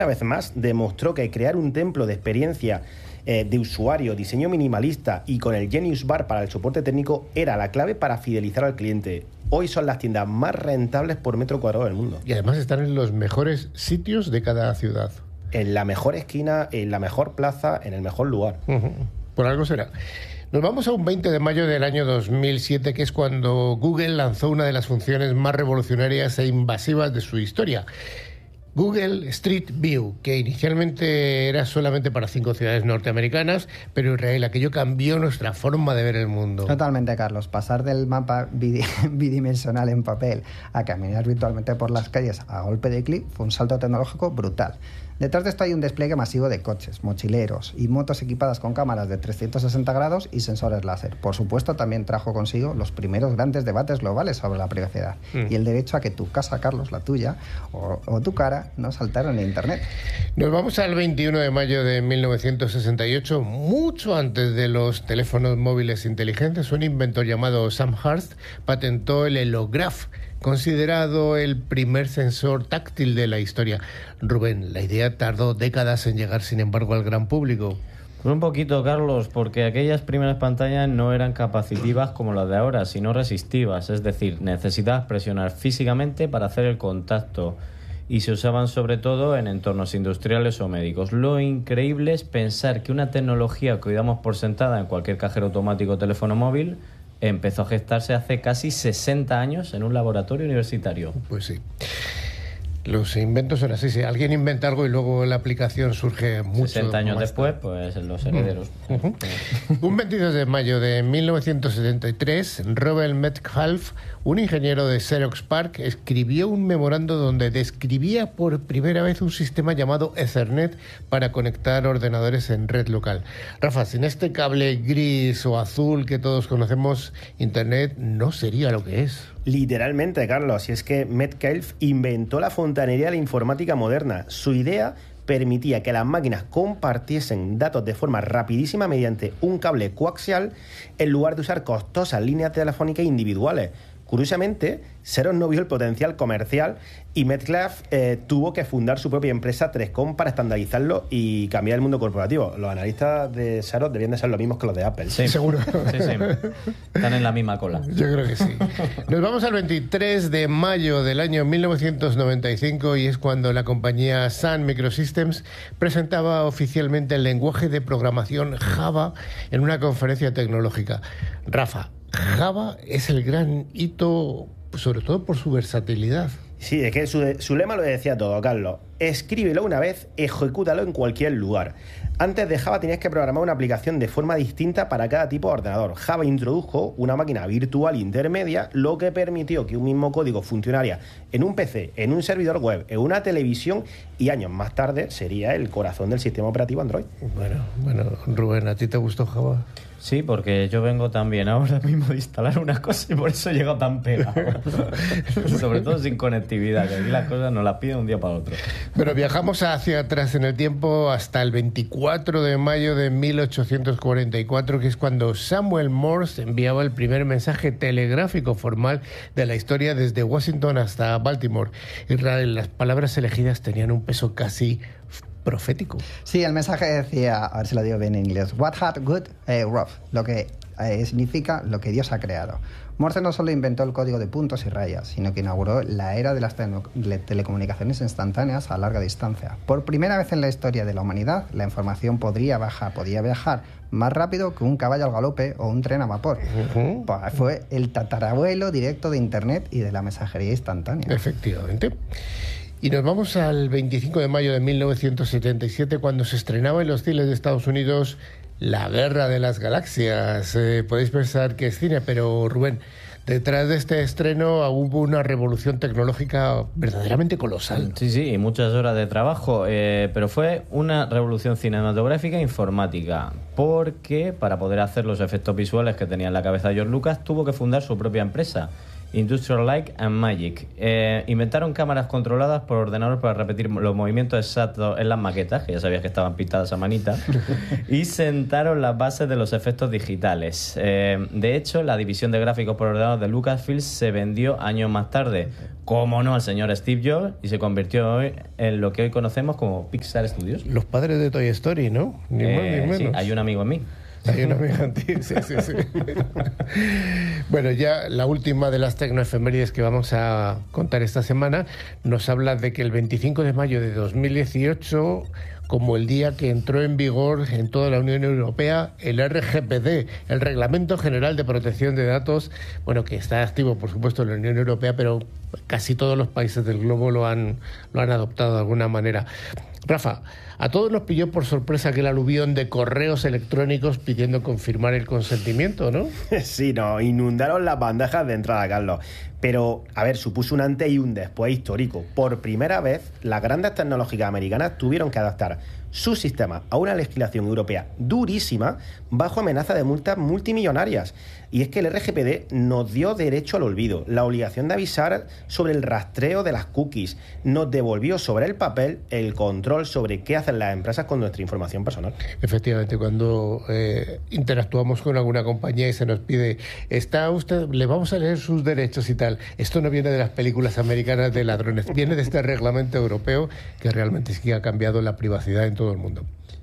vez más demostró que crear un templo de experiencia de usuario, diseño minimalista y con el Genius Bar para el soporte técnico era la clave para fidelizar al cliente. Hoy son las tiendas más rentables por metro cuadrado del mundo. Y además están en los mejores sitios de cada ciudad. En la mejor esquina, en la mejor plaza, en el mejor lugar. Por algo será. Nos vamos a un 20 de mayo del año 2007, que es cuando Google lanzó una de las funciones más revolucionarias e invasivas de su historia. Google Street View, que inicialmente era solamente para 5 ciudades norteamericanas, pero Israel, aquello cambió nuestra forma de ver el mundo. Totalmente, Carlos. Pasar del mapa bidimensional en papel a caminar virtualmente por las calles a golpe de clic fue un salto tecnológico brutal. Detrás de esto hay un despliegue masivo de coches, mochileros y motos equipadas con cámaras de 360 grados y sensores láser. Por supuesto, también trajo consigo los primeros grandes debates globales sobre la privacidad y el derecho a que tu casa, Carlos, la tuya, o tu cara, no saltaran en Internet. Nos vamos al 21 de mayo de 1968, mucho antes de los teléfonos móviles inteligentes. Un inventor llamado Sam Harst patentó el Helograph, considerado el primer sensor táctil de la historia. Rubén, la idea tardó décadas en llegar, sin embargo, al gran público. Pues un poquito, Carlos, porque aquellas primeras pantallas no eran capacitivas como las de ahora, sino resistivas, es decir, necesitabas presionar físicamente para hacer el contacto y se usaban sobre todo en entornos industriales o médicos. Lo increíble es pensar que una tecnología que hoy damos por sentada en cualquier cajero automático o teléfono móvil empezó a gestarse hace casi 60 años en un laboratorio universitario. Pues sí. Los inventos son así. Si alguien inventa algo y luego la aplicación surge mucho 60 años después, pues los herederos. Un 22 de mayo de 1973, Robert Metcalfe, un ingeniero de Xerox PARC, escribió un memorando donde describía por primera vez un sistema llamado Ethernet para conectar ordenadores en red local. Rafa, sin este cable gris o azul que todos conocemos, Internet no sería lo que es. Literalmente, Carlos, y es que Metcalfe inventó la fontanería de la informática moderna. Su idea permitía que las máquinas compartiesen datos de forma rapidísima mediante un cable coaxial en lugar de usar costosas líneas telefónicas individuales. Curiosamente, Xerox no vio el potencial comercial y Metcalfe tuvo que fundar su propia empresa 3Com para estandarizarlo y cambiar el mundo corporativo. Los analistas de Xerox debían de ser los mismos que los de Apple. Sí, seguro. Sí. Están en la misma cola. Yo creo que sí. Nos vamos al 23 de mayo del año 1995 y es cuando la compañía Sun Microsystems presentaba oficialmente el lenguaje de programación Java en una conferencia tecnológica. Rafa, Java es el gran hito, sobre todo por su versatilidad. Sí, es que su lema lo decía todo, Carlos. Escríbelo una vez, ejecútalo en cualquier lugar. Antes de Java tenías que programar una aplicación de forma distinta para cada tipo de ordenador. Java introdujo una máquina virtual intermedia, lo que permitió que un mismo código funcionara en un PC, en un servidor web, en una televisión y años más tarde sería el corazón del sistema operativo Android. Bueno, Rubén, ¿a ti te gustó Java? Sí, porque yo vengo también ahora mismo de instalar una cosa y por eso llego tan pegado. Sobre todo sin conectividad, que aquí las cosas nos las piden un día para otro. Pero viajamos hacia atrás en el tiempo hasta el 24 de mayo de 1844, que es cuando Samuel Morse enviaba el primer mensaje telegráfico formal de la historia desde Washington hasta Baltimore. Israel, las palabras elegidas tenían un peso casi profético. Sí, el mensaje decía, a ver si lo digo bien en inglés, What had good rough, lo que significa lo que Dios ha creado. Morse no solo inventó el código de puntos y rayas, sino que inauguró la era de las telecomunicaciones instantáneas a larga distancia. Por primera vez en la historia de la humanidad, la información podía viajar más rápido que un caballo al galope o un tren a vapor. Pues fue el tatarabuelo directo de Internet y de la mensajería instantánea. Efectivamente. Y nos vamos al 25 de mayo de 1977, cuando se estrenaba en los cines de Estados Unidos La Guerra de las Galaxias. Podéis pensar que es cine, pero Rubén, detrás de este estreno hubo una revolución tecnológica verdaderamente colosal. Sí, y muchas horas de trabajo, pero fue una revolución cinematográfica e informática, porque para poder hacer los efectos visuales que tenía en la cabeza George Lucas tuvo que fundar su propia empresa. Industrial Light and Magic. Inventaron cámaras controladas por ordenador para repetir los movimientos exactos en las maquetas, que ya sabías que estaban pintadas a manita, y sentaron las bases de los efectos digitales. De hecho, la división de gráficos por ordenador de Lucasfilm se vendió años más tarde, como no, al señor Steve Jobs, y se convirtió hoy en lo que hoy conocemos como Pixar Studios. Los padres de Toy Story, ¿no? Ni más ni menos. Sí, hay un amigo en mí. Hay una amiga en ti, sí. Bueno, ya la última de las tecnoefemérides que vamos a contar esta semana nos habla de que el 25 de mayo de 2018, como el día que entró en vigor en toda la Unión Europea el RGPD, el Reglamento General de Protección de Datos, bueno, que está activo, por supuesto, en la Unión Europea, pero casi todos los países del globo lo han adoptado de alguna manera. Rafa, a todos nos pilló por sorpresa aquel aluvión de correos electrónicos pidiendo confirmar el consentimiento, ¿no? Sí, nos inundaron las bandejas de entrada, Carlos. Pero, a ver, supuso un antes y un después histórico. Por primera vez, las grandes tecnológicas americanas tuvieron que adaptar su sistema a una legislación europea durísima bajo amenaza de multas multimillonarias. Y es que el RGPD nos dio derecho al olvido, la obligación de avisar sobre el rastreo de las cookies, nos devolvió sobre el papel el control sobre qué hacen las empresas con nuestra información personal. Efectivamente, cuando interactuamos con alguna compañía y se nos pide, ¿está usted, le vamos a leer sus derechos y tal? Esto no viene de las películas americanas de ladrones, viene de este reglamento europeo que realmente sí que ha cambiado la privacidad en todo el mundo.